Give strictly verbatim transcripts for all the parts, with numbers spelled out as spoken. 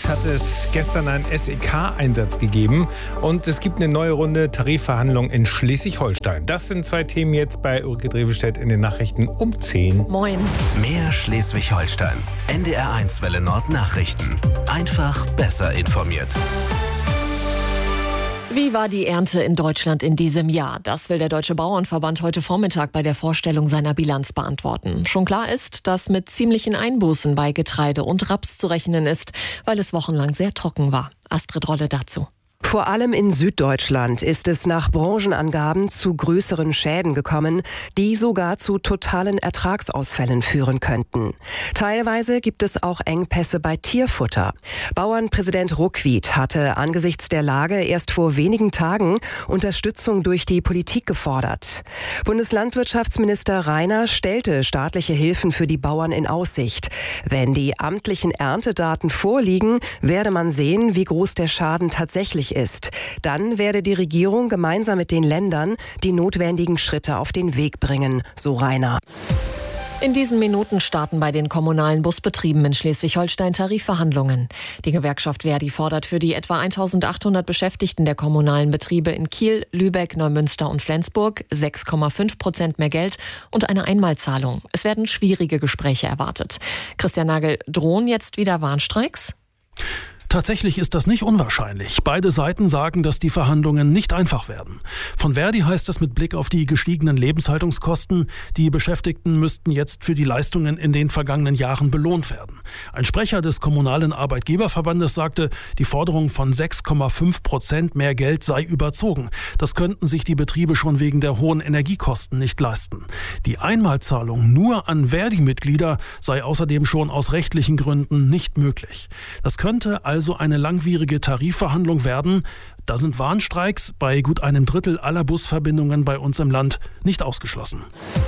hat es gestern einen S E K-Einsatz gegeben und es gibt eine neue Runde Tarifverhandlungen in Schleswig-Holstein. Das sind zwei Themen jetzt bei Ulrike Drewelstedt in den Nachrichten um zehn. Moin. Mehr Schleswig-Holstein. N D R eins Welle Nord Nachrichten. Einfach besser informiert. Wie war die Ernte in Deutschland in diesem Jahr? Das will der Deutsche Bauernverband heute Vormittag bei der Vorstellung seiner Bilanz beantworten. Schon klar ist, dass mit ziemlichen Einbußen bei Getreide und Raps zu rechnen ist, weil es wochenlang sehr trocken war. Astrid Rolle dazu. Vor allem in Süddeutschland ist es nach Branchenangaben zu größeren Schäden gekommen, die sogar zu totalen Ertragsausfällen führen könnten. Teilweise gibt es auch Engpässe bei Tierfutter. Bauernpräsident Ruckwied hatte angesichts der Lage erst vor wenigen Tagen Unterstützung durch die Politik gefordert. Bundeslandwirtschaftsminister Rainer stellte staatliche Hilfen für die Bauern in Aussicht. Wenn die amtlichen Erntedaten vorliegen, werde man sehen, wie groß der Schaden tatsächlich ist. Dann werde die Regierung gemeinsam mit den Ländern die notwendigen Schritte auf den Weg bringen, so Rainer. In diesen Minuten starten bei den kommunalen Busbetrieben in Schleswig-Holstein Tarifverhandlungen. Die Gewerkschaft Verdi fordert für die etwa eintausendachthundert Beschäftigten der kommunalen Betriebe in Kiel, Lübeck, Neumünster und Flensburg sechs Komma fünf Prozent mehr Geld und eine Einmalzahlung. Es werden schwierige Gespräche erwartet. Christian Nagel, drohen jetzt wieder Warnstreiks? Tatsächlich ist das nicht unwahrscheinlich. Beide Seiten sagen, dass die Verhandlungen nicht einfach werden. Von Verdi heißt es mit Blick auf die gestiegenen Lebenshaltungskosten, die Beschäftigten müssten jetzt für die Leistungen in den vergangenen Jahren belohnt werden. Ein Sprecher des Kommunalen Arbeitgeberverbandes sagte, die Forderung von sechs Komma fünf Prozent mehr Geld sei überzogen. Das könnten sich die Betriebe schon wegen der hohen Energiekosten nicht leisten. Die Einmalzahlung nur an Verdi-Mitglieder sei außerdem schon aus rechtlichen Gründen nicht möglich. Das könnte also eine langwierige Tarifverhandlung werden. Da sind Warnstreiks bei gut einem Drittel aller Busverbindungen bei uns im Land nicht ausgeschlossen.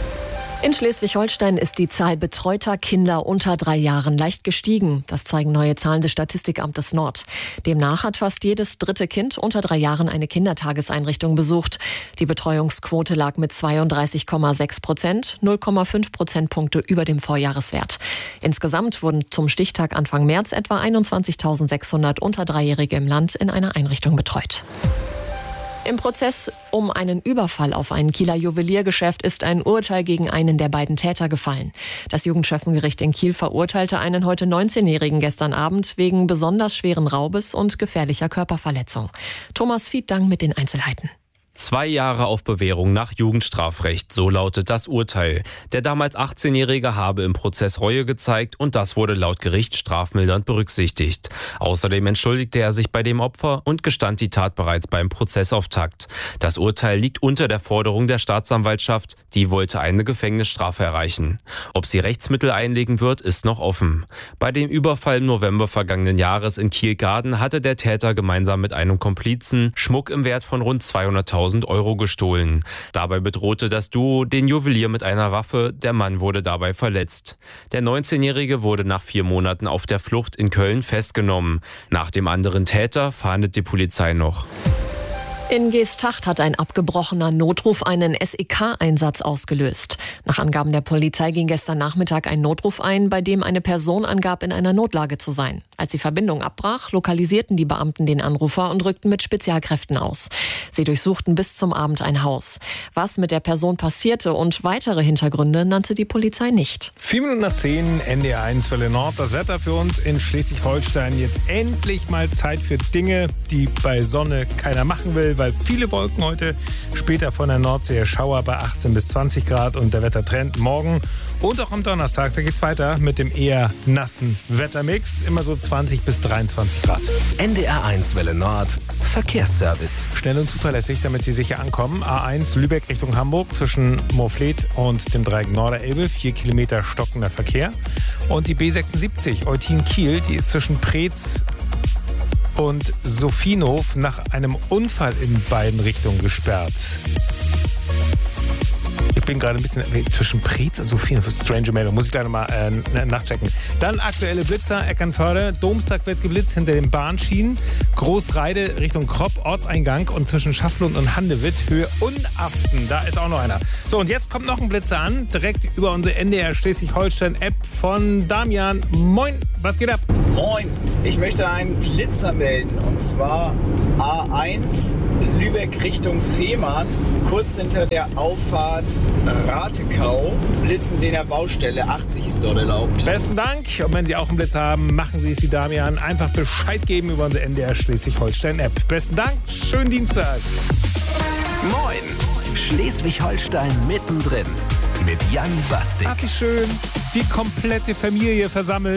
In Schleswig-Holstein ist die Zahl betreuter Kinder unter drei Jahren leicht gestiegen. Das zeigen neue Zahlen des Statistikamtes Nord. Demnach hat fast jedes dritte Kind unter drei Jahren eine Kindertageseinrichtung besucht. Die Betreuungsquote lag mit zweiunddreißig Komma sechs Prozent, null Komma fünf Prozentpunkte über dem Vorjahreswert. Insgesamt wurden zum Stichtag Anfang März etwa einundzwanzigtausendsechshundert unter Dreijährige im Land in einer Einrichtung betreut. Im Prozess um einen Überfall auf ein Kieler Juweliergeschäft ist ein Urteil gegen einen der beiden Täter gefallen. Das Jugendschöffengericht in Kiel verurteilte einen heute neunzehnjährigen gestern Abend wegen besonders schweren Raubes und gefährlicher Körperverletzung. Thomas Fiedang mit den Einzelheiten. Zwei Jahre auf Bewährung nach Jugendstrafrecht, so lautet das Urteil. Der damals achtzehnjährige habe im Prozess Reue gezeigt und das wurde laut Gericht strafmildernd berücksichtigt. Außerdem entschuldigte er sich bei dem Opfer und gestand die Tat bereits beim Prozessauftakt. Das Urteil liegt unter der Forderung der Staatsanwaltschaft, die wollte eine Gefängnisstrafe erreichen. Ob sie Rechtsmittel einlegen wird, ist noch offen. Bei dem Überfall im November vergangenen Jahres in Kiel-Garden hatte der Täter gemeinsam mit einem Komplizen Schmuck im Wert von rund zweihunderttausend Euro gestohlen. Dabei bedrohte das Duo den Juwelier mit einer Waffe. Der Mann wurde dabei verletzt. Der neunzehnjährige wurde nach vier Monaten auf der Flucht in Köln festgenommen. Nach dem anderen Täter fahndet die Polizei noch. In Geesthacht hat ein abgebrochener Notruf einen S E K-Einsatz ausgelöst. Nach Angaben der Polizei ging gestern Nachmittag ein Notruf ein, bei dem eine Person angab, in einer Notlage zu sein. Als die Verbindung abbrach, lokalisierten die Beamten den Anrufer und rückten mit Spezialkräften aus. Sie durchsuchten bis zum Abend ein Haus. Was mit der Person passierte und weitere Hintergründe nannte die Polizei nicht. Vier Minuten nach zehn, N D R eins Welle Nord. Das Wetter für uns in Schleswig-Holstein. Jetzt endlich mal Zeit für Dinge, die bei Sonne keiner machen will, weil viele Wolken heute, später von der Nordsee Schauer bei achtzehn bis zwanzig Grad und der Wettertrend morgen und auch am Donnerstag, da geht's weiter mit dem eher nassen Wettermix, immer so zwanzig bis dreiundzwanzig Grad. N D R eins Welle Nord, Verkehrsservice. Schnell und zuverlässig, damit Sie sicher ankommen. A eins Lübeck Richtung Hamburg zwischen Moorfleet und dem Dreieck Norderelbe, vier Kilometer stockender Verkehr. Und die B sechsundsiebzig Eutin-Kiel, die ist zwischen Preetz und Sophienhof nach einem Unfall in beiden Richtungen gesperrt. Ich bin gerade ein bisschen zwischen Preetz und Sophienhof. Strange Meldung. Muss ich gleich nochmal äh, nachchecken. Dann aktuelle Blitzer, Eckernförde. Domstag wird geblitzt hinter den Bahnschienen. Großreide Richtung Kropp, Ortseingang und zwischen Schafflund und Handewitt, Höhe Unaften. Da ist auch noch einer. So, und jetzt kommt noch ein Blitzer an. Direkt über unsere N D R Schleswig-Holstein-App von Damian. Moin, was geht ab? Moin, ich möchte einen Blitzer melden und zwar A eins Lübeck Richtung Fehmarn, kurz hinter der Auffahrt Ratekau. Blitzen Sie in der Baustelle, achtzig ist dort erlaubt. Besten Dank. Und wenn Sie auch einen Blitz haben, machen Sie es wie Damian. Einfach Bescheid geben über unsere N D R Schleswig-Holstein-App. Besten Dank, schönen Dienstag. Moin, Schleswig-Holstein mittendrin mit Jan Bastik. Ach, wie schön. Die komplette Familie versammelt.